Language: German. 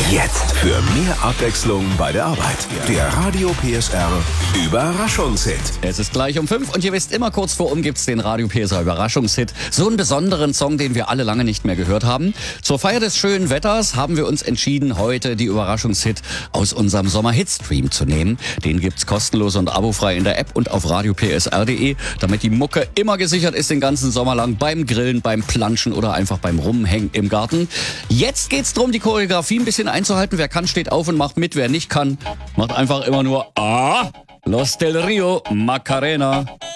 Jetzt für mehr Abwechslung bei der Arbeit. Der Radio PSR Überraschungshit. Es ist gleich um 5 und ihr wisst, immer kurz vor gibt's den Radio PSR Überraschungshit. So einen besonderen Song, den wir alle lange nicht mehr gehört haben. Zur Feier des schönen Wetters haben wir uns entschieden, heute die Überraschungshit aus unserem Sommer-Hit-Stream zu nehmen. Den gibt's kostenlos und abofrei in der App und auf radiopsr.de, damit die Mucke immer gesichert ist den ganzen Sommer lang beim Grillen, beim Planschen oder einfach beim Rumhängen im Garten. Jetzt geht's drum, die Choreografie ein bisschen einzuhalten. Wer kann, steht auf und macht mit. Wer nicht kann, macht einfach immer nur Los del Rio Macarena.